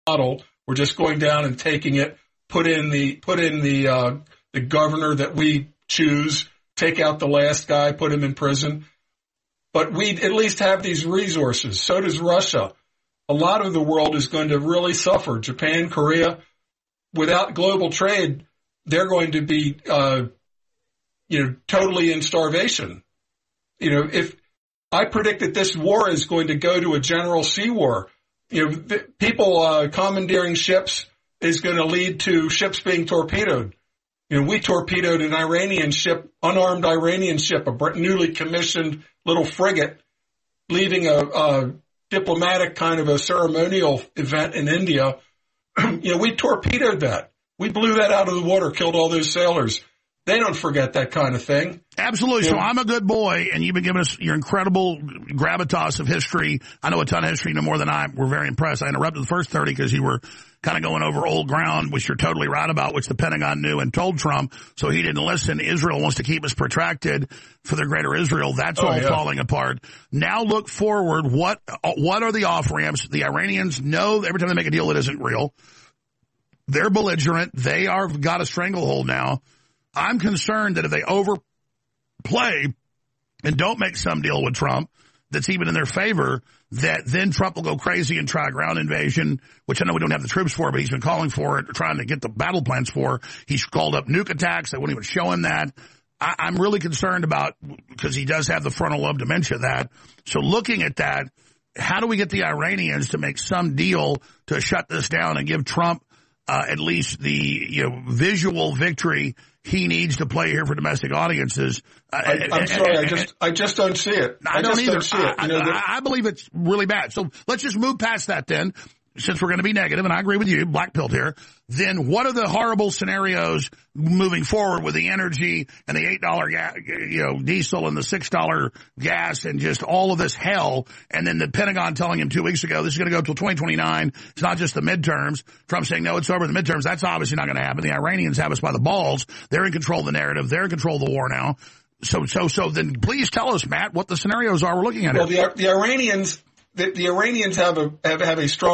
model. We're just going down and taking it, put in the governor that we choose, take out the last guy, put him in prison. But we at least have these resources. So does Russia. A lot of the world is going to really suffer. Japan, Korea, without global trade, they're going to be, totally in starvation. If I predict that this war is going to go to a general sea war, people commandeering ships is going to lead to ships being torpedoed. We torpedoed an Iranian ship, unarmed Iranian ship, a newly commissioned little frigate, leaving a diplomatic kind of a ceremonial event in India. We torpedoed that. We blew that out of the water, killed all those sailors. They don't forget that kind of thing. Absolutely. So I'm a good boy, and you've been giving us your incredible gravitas of history. I know a ton of history, you know more than I. We're very impressed. I interrupted the first 30 because you were kind of going over old ground, which you're totally right about, which the Pentagon knew and told Trump, so he didn't listen. Israel wants to keep us protracted for the greater Israel. That's all falling apart. Now look forward. What are the off-ramps? The Iranians know every time they make a deal it isn't real. They're belligerent. They are got a stranglehold now. I'm concerned that if they overplay and don't make some deal with Trump that's even in their favor, that then Trump will go crazy and try a ground invasion, which I know we don't have the troops for, but he's been calling for it, trying to get the battle plans for. He's called up nuke attacks. They won't even show him that. I'm really concerned about, because he does have the frontal lobe dementia, that. So looking at that, how do we get the Iranians to make some deal to shut this down and give Trump at least the visual victory he needs to play here for domestic audiences? I'm sorry, I just don't see it. I don't either. I believe it's really bad. So let's just move past that then, since we're going to be negative, and I agree with you, black-pilled here. Then what are the horrible scenarios moving forward with the energy and the $8 diesel and the $6 gas and just all of this hell? And then the Pentagon telling him 2 weeks ago, this is going to go till 2029. It's not just the midterms. Trump saying, no, it's over the midterms. That's obviously not going to happen. The Iranians have us by the balls. They're in control of the narrative. They're in control of the war now. So then please tell us, Matt, what the scenarios are we're looking at. Well, the Iranians have a strong